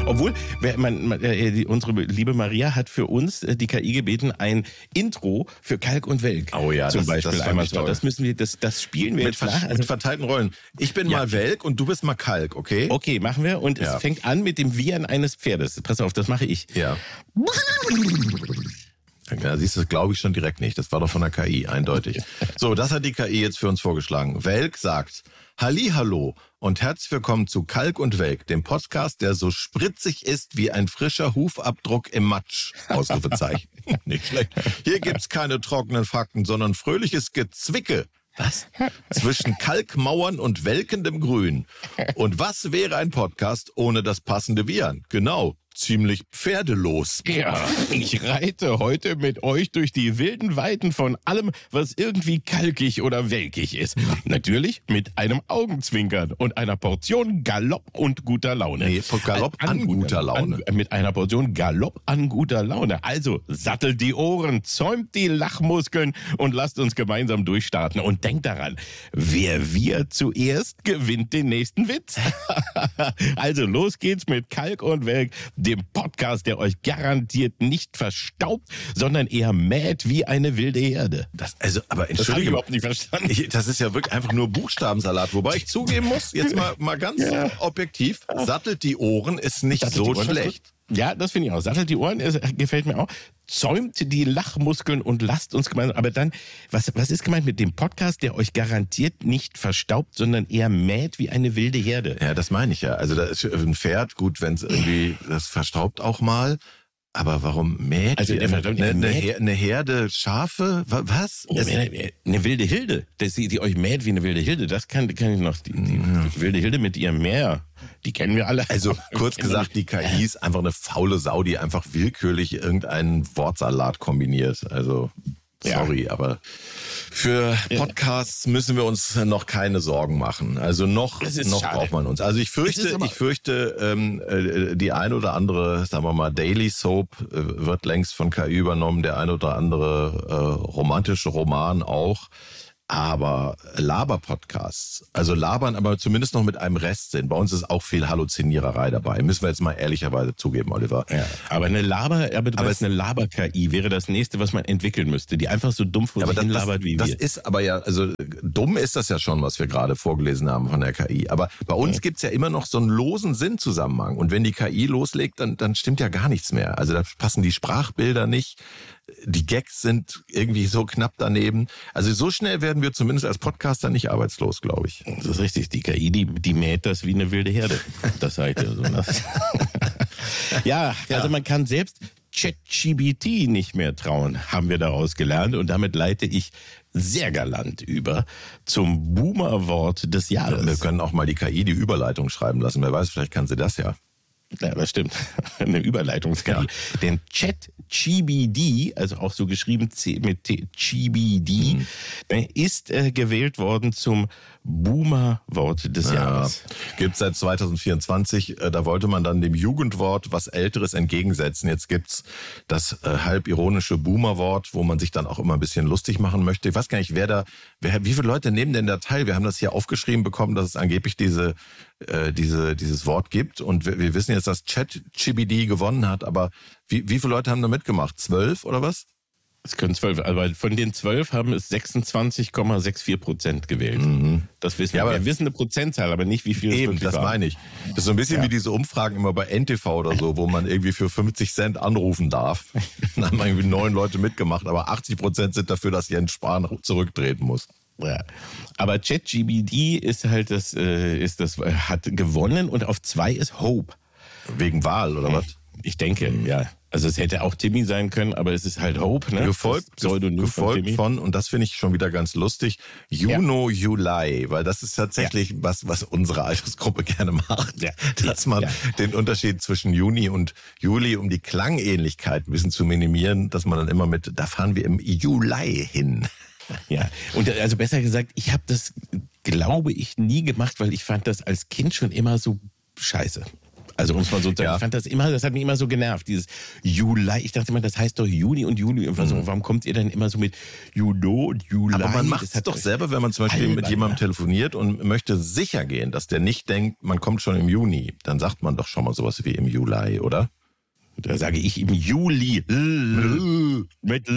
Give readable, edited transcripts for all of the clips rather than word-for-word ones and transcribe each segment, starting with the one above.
Obwohl, unsere liebe Maria hat für uns die KI gebeten, ein Intro für Kalk und Welk zum Beispiel einmal zu. Das müssen wir, das spielen wir jetzt nach. Mit verteilten Rollen. Ich bin mal Welk und du bist mal Kalk, okay? Okay, machen wir. Und es fängt an mit dem Wiehern eines Pferdes. Pass auf, das mache ich. Ja. Ja, siehst du, das glaube ich schon direkt nicht. Das war doch von der KI, eindeutig. So, das hat die KI jetzt für uns vorgeschlagen. Welk sagt: Hallihallo und herzlich willkommen zu Kalk und Welk, dem Podcast, der so spritzig ist wie ein frischer Hufabdruck im Matsch. Ausrufezeichen. Nicht schlecht. Hier gibt's keine trockenen Fakten, sondern fröhliches Gezwicke. Was? Zwischen Kalkmauern und welkendem Grün. Und was wäre ein Podcast ohne das passende Wiehern? Genau. Ziemlich pferdelos. Ja, ich reite heute mit euch durch die wilden Weiten von allem, was irgendwie kalkig oder welkig ist. Natürlich mit einem Augenzwinkern und einer Portion Galopp und guter Laune. Nee, Galopp an guter Laune. Mit einer Portion Galopp an guter Laune. Also sattelt die Ohren, zäumt die Lachmuskeln und lasst uns gemeinsam durchstarten. Und denkt daran, wer wir zuerst gewinnt den nächsten Witz. Also los geht's mit Kalk und Welk, dem Podcast, der euch garantiert nicht verstaubt, sondern eher mäht wie eine wilde Herde. Aber das habe ich überhaupt nicht verstanden. Das ist ja wirklich einfach nur Buchstabensalat. Wobei ich zugeben muss, jetzt mal ganz objektiv, sattelt die Ohren ist nicht so schlecht. Ja, das finde ich auch. Sattelt die Ohren, gefällt mir auch. Zäumt die Lachmuskeln und lasst uns gemeinsam. Aber dann, was ist gemeint mit dem Podcast, der euch garantiert nicht verstaubt, sondern eher mäht wie eine wilde Herde? Ja, das meine ich ja. Also da ist ein Pferd, gut, wenn es irgendwie, das verstaubt auch mal. Aber warum mäht? Also eine Herde Schafe? Was? Eine wilde Hilde, die euch mäht wie eine wilde Hilde. Das kann ich noch. Die wilde Hilde mit ihrem Meer. Die kennen wir alle. Also kurz gesagt, die KI ist einfach eine faule Sau, die einfach willkürlich irgendeinen Wortsalat kombiniert. Also sorry, aber für Podcasts müssen wir uns noch keine Sorgen machen. Also noch braucht man uns. Also ich fürchte, die ein oder andere, sagen wir mal, Daily Soap wird längst von KI übernommen, der ein oder andere romantische Roman auch. Aber Laber-Podcasts, also labern, aber zumindest noch mit einem Restsinn. Bei uns ist auch viel Halluziniererei dabei. Müssen wir jetzt mal ehrlicherweise zugeben, Oliver. Ja, aber eine Laber-KI wäre das nächste, was man entwickeln müsste, die einfach so dumm vor sich hin labert wie wir. Das ist aber ja, also dumm ist das ja schon, was wir gerade vorgelesen haben von der KI. Aber bei uns gibt's ja immer noch so einen losen Sinnzusammenhang. Und wenn die KI loslegt, dann stimmt ja gar nichts mehr. Also da passen die Sprachbilder nicht. Die Gags sind irgendwie so knapp daneben. Also so schnell werden wir zumindest als Podcaster nicht arbeitslos, glaube ich. Das ist richtig. Die KI, die mäht das wie eine wilde Herde. Das sage ich dir so. Ja, also man kann selbst ChatGPT nicht mehr trauen, haben wir daraus gelernt. Und damit leite ich sehr galant über zum Boomer-Wort des Jahres. Wir können auch mal die KI die Überleitung schreiben lassen. Wer weiß, vielleicht kann sie das ja. Ja, das stimmt. Eine Überleitungskei. Ja. Denn ChatGPT, also auch so geschrieben mit GBD, ist gewählt worden zum Boomer-Wort des Jahres. Gibt's seit 2024. Da wollte man dann dem Jugendwort was Älteres entgegensetzen. Jetzt gibt's das halb ironische Boomer-Wort, wo man sich dann auch immer ein bisschen lustig machen möchte. Ich weiß gar nicht, wie viele Leute nehmen denn da teil? Wir haben das hier aufgeschrieben bekommen, dass es angeblich dieses Wort gibt. Und wir wissen jetzt, dass ChatGPT gewonnen hat. Aber wie viele Leute haben da mitgemacht? 12 oder was? Es können 12, aber von den 12 haben es 26,64% gewählt. Das wissen wir. Wir wissen eine Prozentzahl, aber nicht, wie viel es wirklich war. Das meine ich. Das ist so ein bisschen wie diese Umfragen immer bei NTV oder so, wo man irgendwie für 50 Cent anrufen darf. Dann haben irgendwie 9 Leute mitgemacht, aber 80% sind dafür, dass Jens Spahn zurücktreten muss. Ja, aber ChatGPT ist halt hat gewonnen und auf 2 ist Hope. Wegen Wahl oder was? Ich denke, ja. Also es hätte auch Timmy sein können, aber es ist halt Hope, ne? Gefolgt von, und das finde ich schon wieder ganz lustig, July, weil das ist tatsächlich was unsere Altersgruppe gerne macht, dass man den Unterschied zwischen Juni und Juli, um die Klangähnlichkeit ein bisschen zu minimieren, dass man dann immer da fahren wir im Juli hin. Ja, und also besser gesagt, ich habe das, glaube ich, nie gemacht, weil ich fand das als Kind schon immer so scheiße. Also um es mal so zu sagen, ich fand das hat mich immer so genervt, dieses Juli. Ich dachte immer, das heißt doch Juni und Juli. Und warum kommt ihr dann immer so mit Juno und Juli? Aber man macht es doch selber, wenn man zum Beispiel mit jemandem telefoniert und möchte sicher gehen, dass der nicht denkt, man kommt schon im Juni. Dann sagt man doch schon mal sowas wie im Juli, oder? Da sage ich im Juli. Mit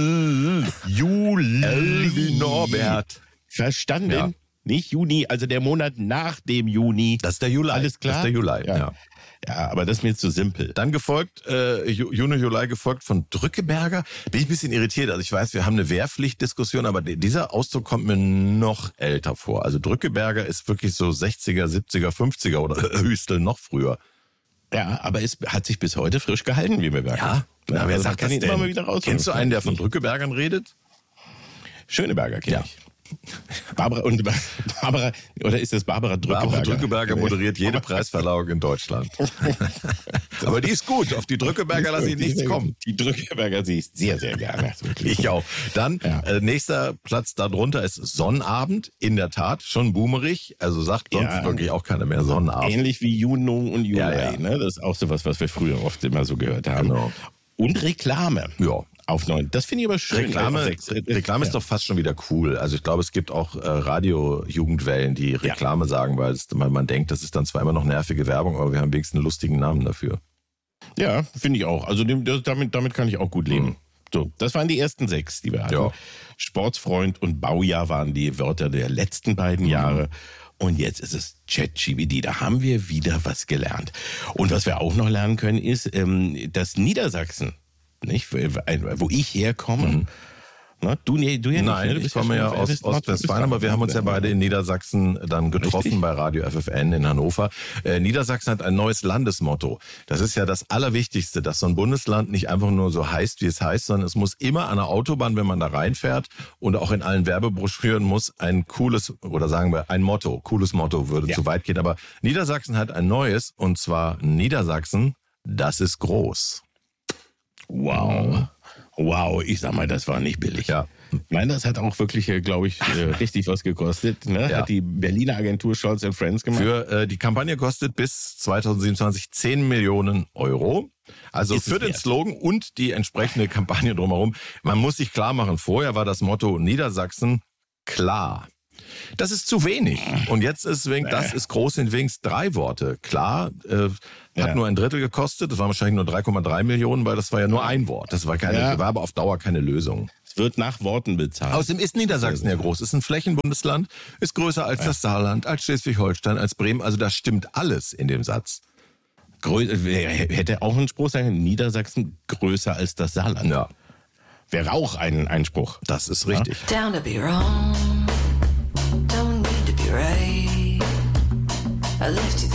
Juli. Wie Norbert. Verstanden? Ja. Nicht Juni, also der Monat nach dem Juni. Das ist der Juli. Alles klar? Das ist der Juli, ja. Ja, aber das ist mir zu simpel. Dann gefolgt, Juni, Juli gefolgt von Drückeberger. Bin ich ein bisschen irritiert. Also ich weiß, wir haben eine Wehrpflichtdiskussion, aber dieser Ausdruck kommt mir noch älter vor. Also Drückeberger ist wirklich so 60er, 70er, 50er oder Hüstel noch früher. Ja, aber es hat sich bis heute frisch gehalten, wie wir merken. Ja, na, wer sagt das denn? Immer mal wieder raus. Kennst du einen, der von Drückebergern redet? Schöneberger kenne ich. Barbara, oder ist das Barbara Drückeberger? Barbara Drückeberger moderiert jede Preisverleihung in Deutschland. Aber die ist gut, auf die Drückeberger lasse ich nichts kommen. Die Drückeberger sehe ich sehr, sehr gerne. Ich auch. Dann, nächster Platz darunter ist Sonnabend, in der Tat, schon boomerig, also sagt sonst wirklich auch keiner mehr Sonnabend. Ähnlich wie Juno und Juli, ne? Das ist auch sowas, was wir früher oft immer so gehört haben. Genau. Und Reklame. Ja. Auf 9. Das finde ich aber schön. Reklame ist doch fast schon wieder cool. Also ich glaube, es gibt auch Radio-Jugendwellen, die Reklame sagen, weil man denkt, das ist dann zwar immer noch nervige Werbung, aber wir haben wenigstens einen lustigen Namen dafür. Ja, finde ich auch. Also damit kann ich auch gut leben. So, das waren die ersten 6, die wir hatten. Ja. Sportsfreund und Baujahr waren die Wörter der letzten beiden Jahre. Und jetzt ist es ChatGPT. Da haben wir wieder was gelernt. Und was wir auch noch lernen können, ist, dass Niedersachsen, nicht, wo ich herkomme. Na, du ja nicht. Nein, ich komme ja aus Ostwestfalen, aber wir haben uns ja beide in Niedersachsen dann getroffen bei Radio FFN in Hannover. Niedersachsen hat ein neues Landesmotto. Das ist ja das Allerwichtigste, dass so ein Bundesland nicht einfach nur so heißt, wie es heißt, sondern es muss immer an der Autobahn, wenn man da reinfährt und auch in allen Werbebroschüren muss ein cooles, oder sagen wir ein Motto, cooles Motto würde zu weit gehen, aber Niedersachsen hat ein neues, und zwar Niedersachsen, das ist groß. Wow, ich sag mal, das war nicht billig. Ja. Nein, das hat auch wirklich, glaube ich, richtig was gekostet. Ne? Ja. Hat die Berliner Agentur Scholz Friends gemacht. Für die Kampagne kostet bis 2027 10 Millionen Euro. Also für den Slogan und die entsprechende Kampagne drumherum. Man muss sich klar machen, vorher war das Motto Niedersachsen klar. Das ist zu wenig. Und jetzt ist das ist groß in wenigstens 3 Worte. Klar, hat nur ein Drittel gekostet. Das waren wahrscheinlich nur 3,3 Millionen, weil das war ja nur ein Wort. Das war war aber auf Dauer keine Lösung. Es wird nach Worten bezahlt. Außerdem ist Niedersachsen ja groß. Ist ein Flächenbundesland, ist größer als das Saarland, als Schleswig-Holstein, als Bremen. Also da stimmt alles in dem Satz. Hätte auch ein Spruch sein können, Niedersachsen größer als das Saarland. Ja. Wäre auch ein Einspruch. Das ist richtig. Down to be wrong, don't need to be right. I left you